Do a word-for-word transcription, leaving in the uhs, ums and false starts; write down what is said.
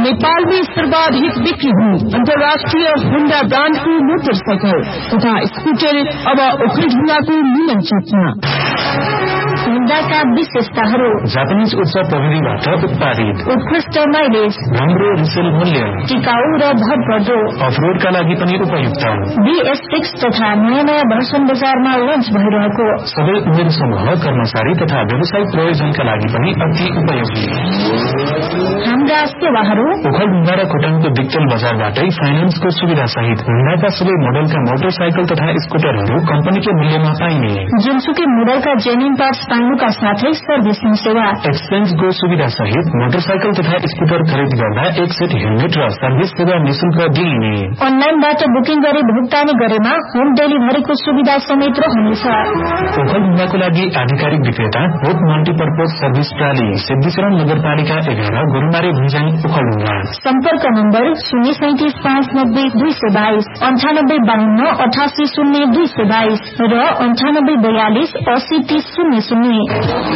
नेपालमै सर्वाधिक बिक्री हुने अन्तर्राष्ट्रिय होन्डा ब्रान्डको मोटरसाइकल तथा स्कुटर अब ओखलढुङ्गाको मिलन चौकमा। होन्डाका विशेषताहरू: जापानिज उच्च प्रविधिबाट उत्पादित, उत्कृष्ट माइलेज, राम्रो रिसेल मूल्य, टिकाउ र भरपर्दो, अफरोडका लागि पनि उपयुक्त। बीएस सिक्स तथा नयाँ नयाँ भर्सन बजारमा लन्च भइरहेको। सबै उमेर समूह, कर्मचारी तथा व्यवसायिक प्रयोजनका लागि पनि अति उपयोगी। हाम्रा सेवाहरू: ओखलढुङ्गा र खोटाङको दिक्तेल बजारबाटै फाइनान्सको सुविधा सहित होन्डाका सबै मोडलका मोटरसाइकल तथा स्कुटरहरू कम्पनीको मूल्यमा पाइने। जुनसुकै मोडलका जेन्युन पार्ट्स पाउनुका साथै सर्भिसिङ सेवा, एक्सचेन्जको सुविधा सहित मोटरसाइकल तथा स्कुटर खरिद गर्दा एक सेट हेलमेट र सर्भिस सेवा निशुल्क दिइने। अनलाइनबाट बुकिङ गरी भुक्तानी गरेमा होम डेलिभरीको सुविधा समेत रहनेछ। ओखलढुङ्गाको लागि आधिकारिक विक्रेता होप मल्टीपर्पज सर्भिस प्राली, सिद्धिचरण नगरपालिका एघार, गोरुमारी भुञ्जाङ, ओखलढुङ्गा। सम्पर्क नम्बर शून्य सैतिस पाँच नब्बे दुई सय बाइस, अन्ठानब्बे बाहन्न अठासी शून्य दुई सय बाइस र अन्ठानब्बे बयालिस अस्सी तीस शून्य शून्य।